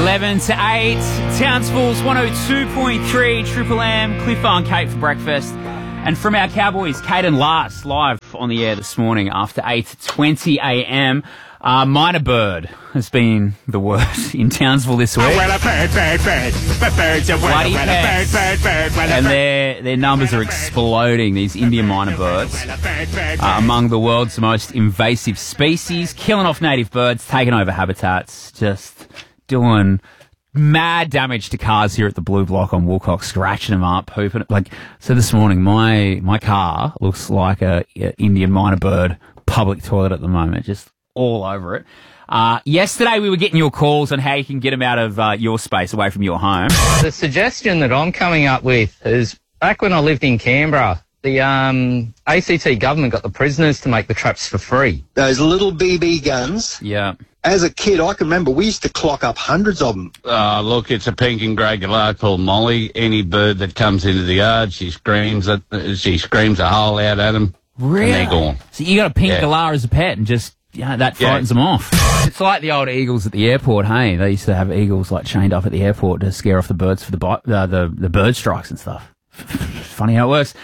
11 to 8, Townsville's 102.3, Triple M, Cliff and Kate for breakfast. And from our Cowboys, Kate and Lars, live on the air this morning after 8:20 a.m. Minor Bird has been the word in Townsville this week. Bloody pets. And their numbers are exploding, these Indian minor birds. Among the world's most invasive species, killing off native birds, taking over habitats, just doing mad damage to cars here at the Blue Block on Woolcock, scratching them up, pooping. So this morning, my car looks like a Indian minor bird public toilet at the moment, just all over it. Yesterday, we were getting your calls on how you can get them out of your space, away from your home. The suggestion that I'm coming up with is, back when I lived in Canberra, the ACT government got the prisoners to make the traps for free. Those little BB guns. Yeah. As a kid, I can remember we used to clock up hundreds of them. Look, it's a pink and grey galah called Molly. Any bird that comes into the yard, she screams a hole out at them. Really? And they're gone. So you got a pink galah as a pet and just, that frightens them off. It's like the old eagles at the airport, hey? They used to have eagles chained up at the airport to scare off the birds for the bird strikes and stuff. Funny how it works.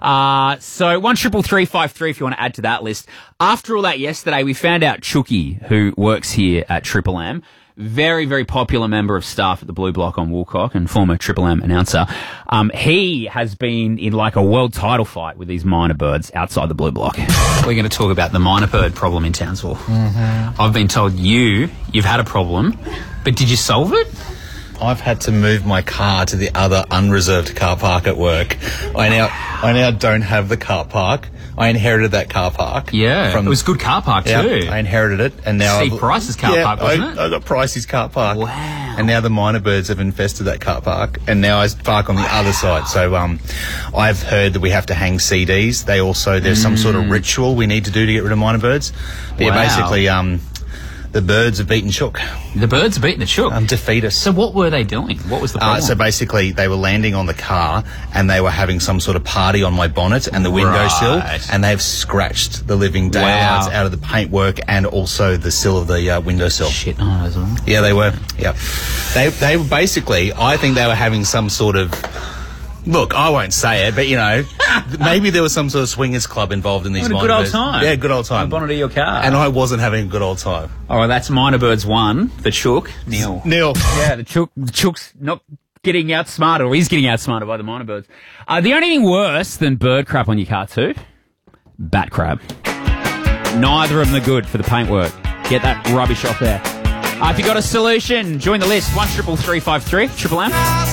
So 133353 if you want to add to that list. After all that yesterday, we found out Chucky, who works here at Triple M, very, very popular member of staff at the Blue Block on Woolcock and former Triple M announcer. He has been in a world title fight with these minor birds outside the Blue Block. We're going to talk about the minor bird problem in Townsville. Mm-hmm. I've been told you've had a problem, but did you solve it? I've had to move my car to the other unreserved car park at work. I now don't have the car park. I inherited that car park. Yeah, it was a good car park too. I inherited it, and now Steve Price's car park, wasn't it? I got Price's car park. Wow. And now the minor birds have infested that car park, and now I park on the other side. So I've heard that we have to hang CDs. There's some sort of ritual we need to do to get rid of minor birds. But yeah, basically, the birds have beaten Chook. The birds have beaten the Chook? Defeat us. So what were they doing? What was the problem? So basically, they were landing on the car and they were having some sort of party on my bonnet and the windowsill, and they've scratched the living daylights out of the paintwork and also the sill of the windowsill. Shit, as well. Yeah, they were. Yeah. They were basically, I think they were having some sort of... Look, I won't say it, but, maybe there was some sort of swingers club involved in these minor birds. Good old time. Yeah, good old time. On the bonnet of your car. And I wasn't having a good old time. All right, that's minor birds 1. The Chook, nil. Yeah, the Chook's not getting outsmarted, or he's getting outsmarted by the minor birds. The only thing worse than bird crap on your car too, bat crab. Neither of them are good for the paintwork. Get that rubbish off there. If you got a solution, join the list. 133353, Triple M.